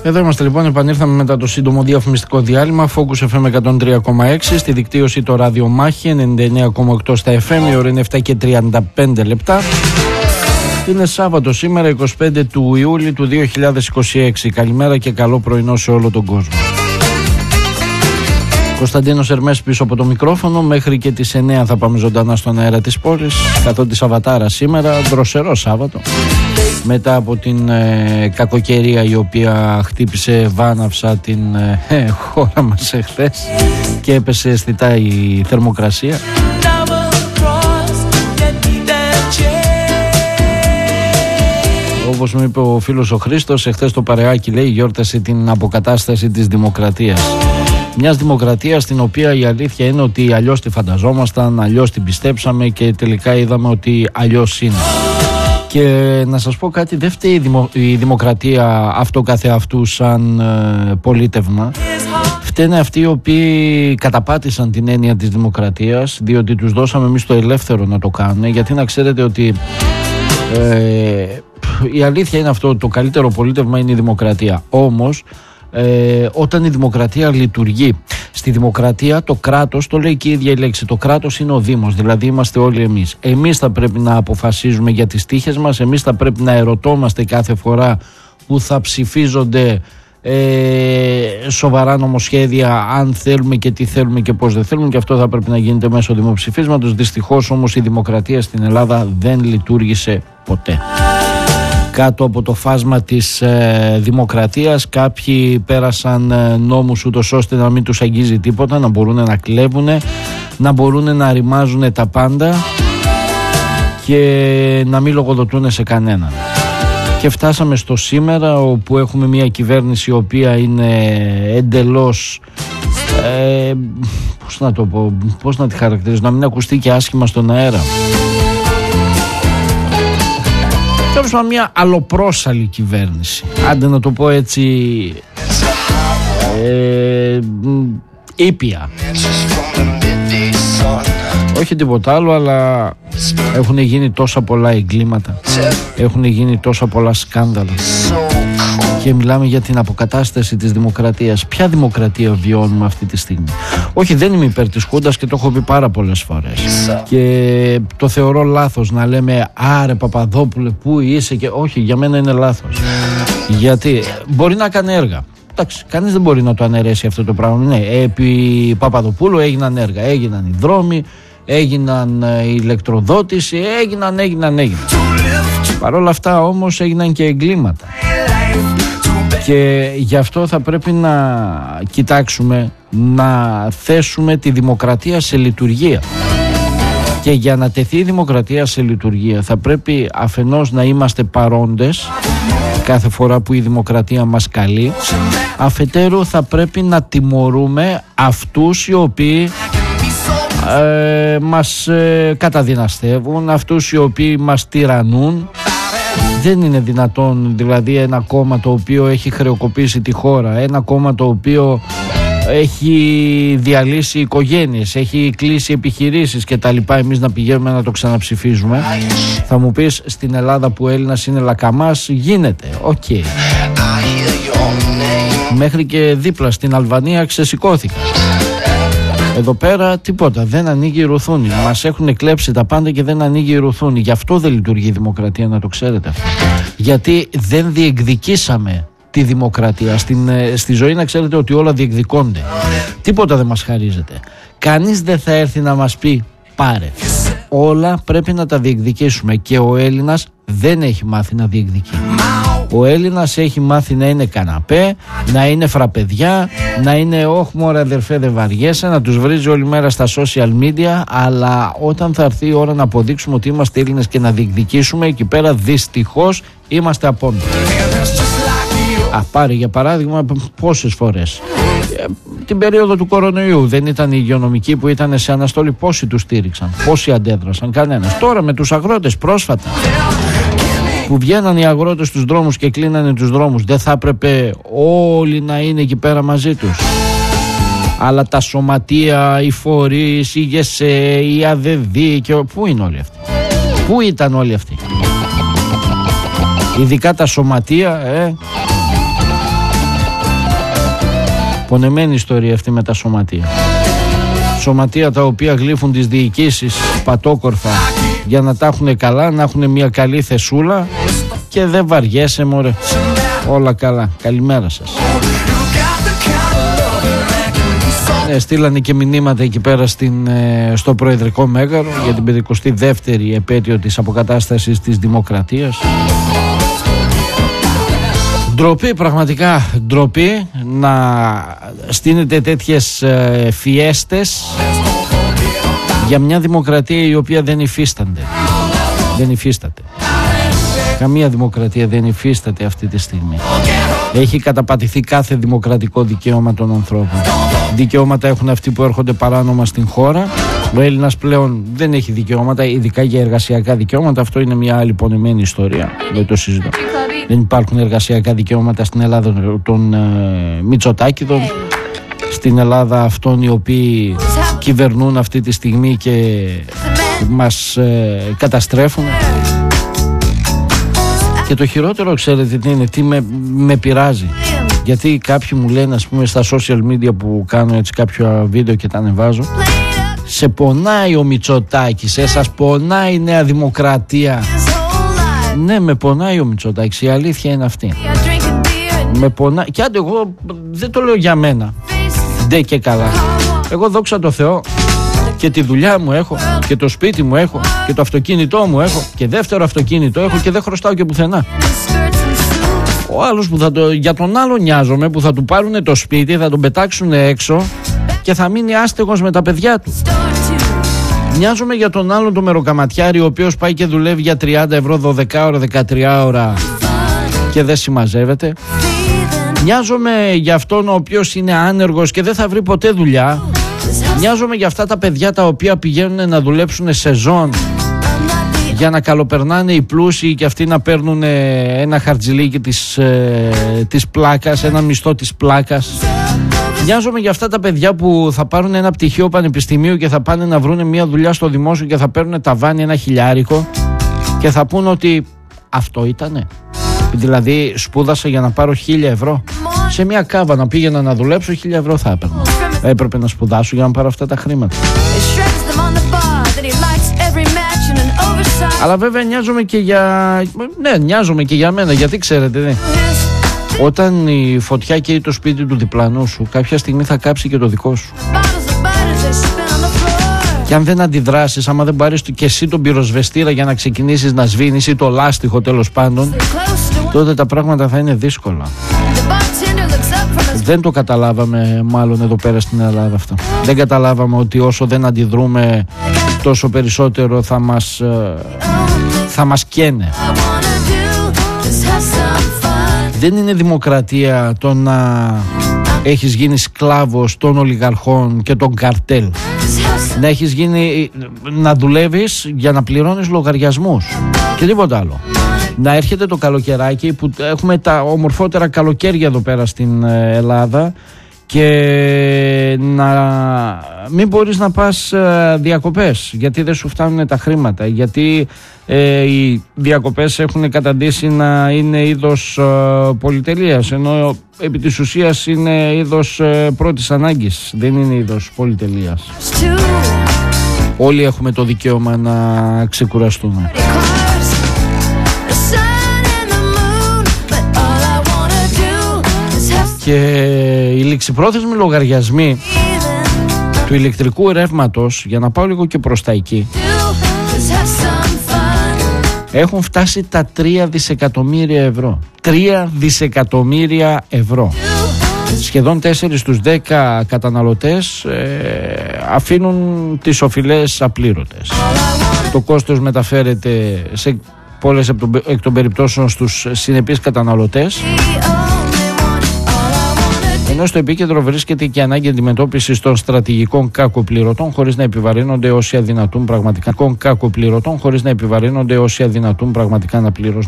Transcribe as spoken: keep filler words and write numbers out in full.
Εδώ είμαστε λοιπόν, επανήλθαμε μετά το σύντομο διαφημιστικό διάλειμμα. Focus εφ εμ εκατόν τρία κόμμα έξι, στη δικτύωση το ράδιο Μάχη ενενήντα εννέα κόμμα οκτώ στα εφ εμ, η ώρα είναι επτά και τριάντα πέντε λεπτά. Είναι Σάββατο σήμερα, εικοστή πέμπτη του Ιούλη του δύο χιλιάδες είκοσι έξι. Καλημέρα και καλό πρωινό σε όλο τον κόσμο. Κωνσταντίνος Ερμές πίσω από το μικρόφωνο. Μέχρι και τις εννέα θα πάμε ζωντανά στον αέρα της πόλης. Καθότι Σαββατάρα σήμερα, δροσερό Σάββατο. Μετά από την ε, κακοκαιρία η οποία χτύπησε βάναυσα την ε, χώρα μας εχθές και έπεσε αισθητά η θερμοκρασία. Όπως μου είπε ο φίλος ο Χρήστος, εχθές το Παρεάκι, λέει, γιόρτασε την αποκατάσταση της δημοκρατίας. Μιας δημοκρατίας την οποία η αλήθεια είναι ότι αλλιώς τη φανταζόμασταν, αλλιώς την πιστέψαμε και τελικά είδαμε ότι αλλιώς είναι. Και να σας πω κάτι, δεν φταίει η, δημο, η δημοκρατία αυτό καθεαυτού σαν ε, πολίτευμα. Φταίνε αυτοί οι οποίοι καταπάτησαν την έννοια της δημοκρατίας, διότι τους δώσαμε εμείς το ελεύθερο να το κάνουν. Γιατί να ξέρετε ότι ε, η αλήθεια είναι αυτό, το καλύτερο πολίτευμα είναι η δημοκρατία. Όμως Ε, όταν η δημοκρατία λειτουργεί, στη δημοκρατία το κράτος, το λέει και η ίδια η λέξη, το κράτος είναι ο Δήμος, δηλαδή είμαστε όλοι εμείς. Εμείς θα πρέπει να αποφασίζουμε για τις τύχες μας, εμείς θα πρέπει να ερωτόμαστε κάθε φορά που θα ψηφίζονται ε, σοβαρά νομοσχέδια, αν θέλουμε και τι θέλουμε και πώς δεν θέλουμε, και αυτό θα πρέπει να γίνεται μέσω δημοψηφίσματος. Δυστυχώς όμως η δημοκρατία στην Ελλάδα δεν λειτουργήσε ποτέ. Κάτω από το φάσμα της ε, δημοκρατίας κάποιοι πέρασαν ε, νόμους ούτως ώστε να μην τους αγγίζει τίποτα, να μπορούν να κλέβουν, να μπορούν να ρημάζουν τα πάντα και να μην λογοδοτούν σε κανέναν. Και φτάσαμε στο σήμερα, όπου έχουμε μια κυβέρνηση η οποία είναι εντελώς ε, πώς να το πω, πώς να τη χαρακτηρίζω, να μην ακουστεί και άσχημα στον αέρα. Τέλος, μια αλλοπρόσαλη κυβέρνηση, άντε να το πω έτσι, ε, ήπια. Όχι τίποτα άλλο, αλλά έχουν γίνει τόσα πολλά εγκλήματα, έχουν γίνει τόσα πολλά σκάνδαλα και μιλάμε για την αποκατάσταση της δημοκρατίας. Ποια δημοκρατία βιώνουμε αυτή τη στιγμή? Όχι, δεν είμαι υπέρ της Χούντας και το έχω πει πάρα πολλές φορές και το θεωρώ λάθος να λέμε άρε Παπαδόπουλε πού είσαι, και όχι, για μένα είναι λάθος. Γιατί μπορεί να κάνει έργα, εντάξει, κανείς δεν μπορεί να το αναιρέσει αυτό το πράγμα. Ναι, επί Παπαδοπούλου έγιναν έργα, έγιναν οι δρόμοι, έγιναν η ηλεκτροδότηση, έγιναν, έγιναν, έγιναν. Παρ' όλα αυτά όμως έγιναν και εγκλήματα. Και γι' αυτό θα πρέπει να κοιτάξουμε να θέσουμε τη δημοκρατία σε λειτουργία. Και για να τεθεί η δημοκρατία σε λειτουργία θα πρέπει αφενός να είμαστε παρόντες κάθε φορά που η δημοκρατία μας καλεί, αφετέρου θα πρέπει να τιμωρούμε αυτούς οι οποίοι ε, μας ε, καταδυναστεύουν, αυτούς οι οποίοι μας τυραννούν. Δεν είναι δυνατόν δηλαδή ένα κόμμα το οποίο έχει χρεοκοπήσει τη χώρα, ένα κόμμα το οποίο έχει διαλύσει οικογένειες, έχει κλείσει επιχειρήσεις και τα λοιπά, εμείς να πηγαίνουμε να το ξαναψηφίζουμε. Θα μου πεις, στην Ελλάδα που ο Έλληνας είναι λακαμάς, γίνεται, οκ. Okay. Μέχρι και δίπλα στην Αλβανία ξεσηκώθηκαν. Εδώ πέρα τίποτα, δεν ανοίγει η ρουθούνη. Μας έχουν κλέψει τα πάντα και δεν ανοίγει η ρουθούνη. Γι' αυτό δεν λειτουργεί η δημοκρατία, να το ξέρετε αυτό. Γιατί δεν διεκδικήσαμε τη δημοκρατία. Στην, στη ζωή να ξέρετε ότι όλα διεκδικώνται. Τίποτα δεν μας χαρίζεται. Κανείς δεν θα έρθει να μας πει πάρε. Όλα πρέπει να τα διεκδικήσουμε και ο Έλληνας δεν έχει μάθει να διεκδικεί. Ο Έλληνας έχει μάθει να είναι καναπέ, να είναι φραπεδιά, να είναι όχ μωρέ αδερφέ δεν βαριέσαι, να τους βρίζει όλη μέρα στα social media, αλλά όταν θα έρθει η ώρα να αποδείξουμε ότι είμαστε Έλληνες και να διεκδικήσουμε, εκεί πέρα δυστυχώς είμαστε απόντες. Α, πάρε για παράδειγμα πόσες φορές ε, την περίοδο του κορονοϊού δεν ήταν οι υγειονομικοί που ήταν σε αναστολή, πόσοι τους στήριξαν, πόσοι αντέδρασαν? Κανένας. Τώρα με τους αγρότες πρόσφατα που βγαίναν οι αγρότες στους δρόμους και κλείνανε τους δρόμους, δεν θα έπρεπε όλοι να είναι εκεί πέρα μαζί τους? Αλλά τα σωματεία, οι φορείς, η ΓΕΣΕ, η ΑΔΔ και πού είναι όλοι αυτοί? Πού ήταν όλοι αυτοί? Ειδικά τα σωματεία, ε, Πονεμένη ιστορία αυτή με τα σωματεία. Σωματεία τα οποία γλύφουν τις διοικήσεις πατόκορφα για να τα έχουν καλά, να έχουν μια καλή θεσούλα και δεν βαριέσαι μωρέ. Όλα καλά. Καλημέρα σας. Ε, στείλανε και μηνύματα εκεί πέρα στην, ε, στο Προεδρικό Μέγαρο για την πενηκοστή δεύτερη επέτειο της αποκατάστασης της δημοκρατίας. Ντροπή, πραγματικά ντροπή να στείνετε τέτοιες ε, φιέστες για μια δημοκρατία η οποία δεν υφίστανται. Δεν υφίσταται. Καμία δημοκρατία δεν υφίσταται αυτή τη στιγμή. Έχει καταπατηθεί κάθε δημοκρατικό δικαίωμα των ανθρώπων. Δικαιώματα έχουν αυτοί που έρχονται παράνομα στην χώρα. Ο Έλληνας πλέον δεν έχει δικαιώματα, ειδικά για εργασιακά δικαιώματα. Αυτό είναι μια άλλη πονεμένη ιστορία. Δεν το συζητώ. Δεν υπάρχουν εργασιακά δικαιώματα στην Ελλάδα των ε, Μητσοτάκηδων, στην Ελλάδα αυτών οι οποίοι κυβερνούν αυτή τη στιγμή και μας ε, καταστρέφουν. Και το χειρότερο, ξέρετε τι είναι, τι με, με πειράζει. Γιατί κάποιοι μου λένε, ας πούμε, στα social media που κάνω έτσι κάποια βίντεο και τα ανεβάζω, σε πονάει ο Μητσοτάκης, ε, σας πονάει η Νέα Δημοκρατία. Ναι, με πονάει ο Μητσοτάκης, η αλήθεια είναι αυτή. Με πονάει, και άντε εγώ δεν το λέω για μένα, ντε και καλά. Εγώ δόξα τω Θεώ και τη δουλειά μου έχω και το σπίτι μου έχω και το αυτοκίνητό μου έχω και δεύτερο αυτοκίνητο έχω και δεν χρωστάω και πουθενά. Ο άλλος που θα το, για τον άλλο νοιάζομαι, που θα του πάρουν το σπίτι, θα τον πετάξουν έξω και θα μείνει άστεγος με τα παιδιά του. Νοιάζομαι για τον άλλον το μεροκαματιάρη, ο οποίος πάει και δουλεύει για τριάντα ευρώ δώδεκα ώρα, δεκατρία ώρα και δεν συμμαζεύεται. Νοιάζομαι για αυτόν ο οποίος είναι άνεργος και δεν θα βρει ποτέ δουλειά. Νοιάζομαι για αυτά τα παιδιά τα οποία πηγαίνουν να δουλέψουν σεζόν για να καλοπερνάνε οι πλούσιοι και αυτοί να παίρνουν ένα χαρτζιλίκι της, ε, της πλάκας, ένα μισθό της πλάκας. Νοιάζομαι για αυτά τα παιδιά που θα πάρουν ένα πτυχίο πανεπιστημίου και θα πάνε να βρουν μια δουλειά στο δημόσιο και θα παίρνουν ταβάνι ένα χιλιάρικο και θα πούν ότι αυτό ήτανε. Δηλαδή σπούδασα για να πάρω χίλια ευρώ. Σε μια κάβα να πήγαινα να δουλέψω, χίλια ευρώ θα έπαιρνα. Έπρεπε να σπουδάσω για να πάρω αυτά τα χρήματα. Αλλά βέβαια νοιάζομαι και για... Ναι, νοιάζομαι και για μένα, γιατί ξέρετε, ναι. Όταν η φωτιά καίει το σπίτι του διπλανού σου, κάποια στιγμή θα κάψει και το δικό σου. Και αν δεν αντιδράσεις, άμα δεν πάρεις και εσύ τον πυροσβεστήρα για να ξεκινήσεις να σβήνεις ή το λάστιχο τέλος πάντων, τότε τα πράγματα θα είναι δύσκολα. Δεν το καταλάβαμε μάλλον εδώ πέρα στην Ελλάδα αυτό. Δεν καταλάβαμε ότι όσο δεν αντιδρούμε, τόσο περισσότερο θα μας, θα μας καίνε. Δεν είναι δημοκρατία το να έχεις γίνει σκλάβος των ολιγαρχών και των καρτέλ. Να έχεις γίνει, να δουλεύεις για να πληρώνεις λογαριασμούς και τίποτα άλλο. Να έρχεται το καλοκαιράκι που έχουμε τα ομορφότερα καλοκαίρια εδώ πέρα στην Ελλάδα και να μην μπορείς να πας διακοπές γιατί δεν σου φτάνουν τα χρήματα, γιατί ε, οι διακοπές έχουν καταντήσει να είναι είδος ε, πολυτελείας, ενώ επί της ουσίας είναι είδος ε, πρώτης ανάγκης, δεν είναι είδος πολυτελείας. Όλοι έχουμε το δικαίωμα να ξεκουραστούμε. Και οι ληξιπρόθεσμοι λογαριασμοί του ηλεκτρικού ρεύματος, για να πάω λίγο και προς τα εκεί, έχουν φτάσει τα τρία δισεκατομμύρια ευρώ. τρία δισεκατομμύρια ευρώ. Σχεδόν τέσσερις στους δέκα καταναλωτές ε, αφήνουν τις οφειλές απλήρωτες. Το κόστος μεταφέρεται σε πολλές εκ των περιπτώσεων στους συνεπείς καταναλωτές, ενώ στο επίκεντρο βρίσκεται και η ανάγκη αντιμετώπισης των στρατηγικών κακοπληρωτών χωρίς να επιβαρύνονται όσοι αδυνατούν πραγματικά, κακοπληρωτών χωρίς να επιβαρύνονται όσοι αδυνατούν πραγματικά να πληρώσουν.